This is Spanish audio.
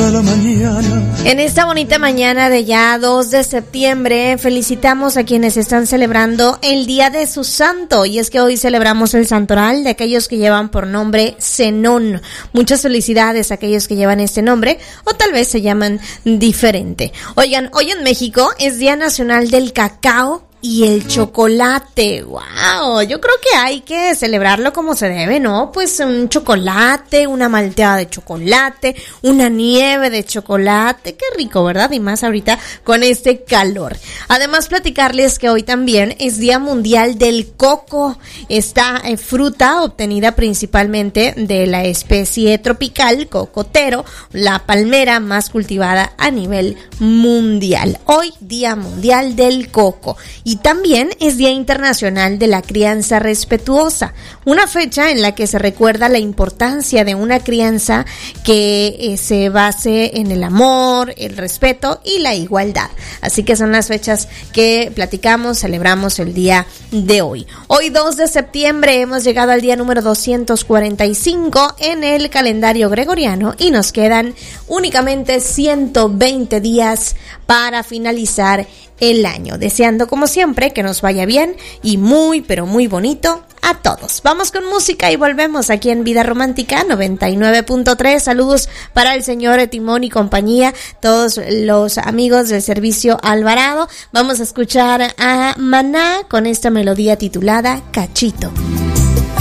hasta la mañana. En esta bonita mañana de ya 2 de septiembre, felicitamos a quienes están celebrando el Día de su Santo. Y es que hoy celebramos el santoral de aquellos que llevan por nombre Zenón. Muchas felicidades a aquellos que llevan este nombre, o tal vez se llaman diferente. Oigan, hoy en México es Día Nacional del Cacao y el chocolate. ¡Wow! Yo creo que hay que celebrarlo como se debe, ¿no? Pues un chocolate, una malteada de chocolate, una nieve de chocolate. Qué rico, ¿verdad? Y más ahorita con este calor. Además, platicarles que hoy también es Día Mundial del Coco. Esta fruta obtenida principalmente de la especie tropical cocotero, la palmera más cultivada a nivel mundial. Hoy, Día Mundial del Coco. Y también es Día Internacional de la Crianza Respetuosa, una fecha en la que se recuerda la importancia de una crianza que se base en el amor, el respeto y la igualdad. Así que son las fechas que platicamos, celebramos el día de hoy. Hoy 2 de septiembre hemos llegado al día número 245 en el calendario gregoriano y nos quedan únicamente 120 días para finalizar el año, deseando como siempre que nos vaya bien y muy pero muy bonito a todos. Vamos con música y volvemos aquí en Vida Romántica 99.3. Saludos para el señor Timón y compañía, todos los amigos del servicio Alvarado. Vamos a escuchar a Maná con esta melodía titulada Cachito.